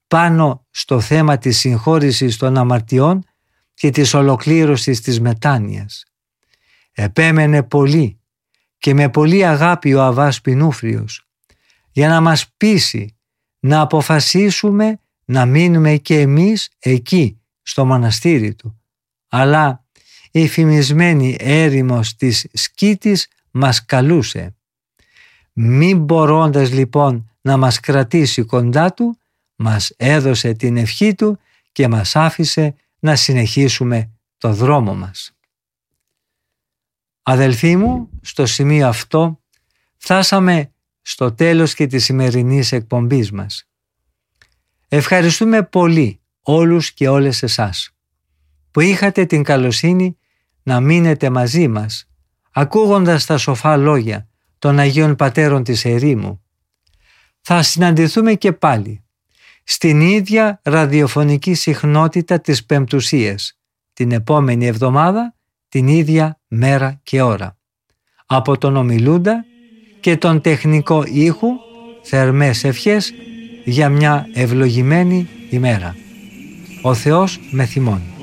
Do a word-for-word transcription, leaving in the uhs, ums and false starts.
πάνω στο θέμα της συγχώρησης των αμαρτιών και της ολοκλήρωσης της μετάνοιας. Επέμενε πολύ και με πολύ αγάπη ο Αββάς Πινούφριος για να μας πείσει να αποφασίσουμε να μείνουμε και εμείς εκεί στο μοναστήρι του. Αλλά η φημισμένη έρημος της Σκήτης μας καλούσε. Μην μπορώντας λοιπόν να μας κρατήσει κοντά του, μας έδωσε την ευχή του και μας άφησε να συνεχίσουμε το δρόμο μας. Αδελφοί μου, στο σημείο αυτό φτάσαμε στο τέλος και της σημερινής εκπομπής μας. Ευχαριστούμε πολύ όλους και όλες εσάς που είχατε την καλοσύνη να μείνετε μαζί μας ακούγοντας τα σοφά λόγια των Αγίων Πατέρων της Ερήμου. Θα συναντηθούμε και πάλι στην ίδια ραδιοφωνική συχνότητα της Πεμπτουσίας την επόμενη εβδομάδα, την ίδια μέρα και ώρα. Από τον ομιλούντα και τον τεχνικό ήχου, θερμές ευχές για μια ευλογημένη ημέρα. Ο Θεός με θυμώνει.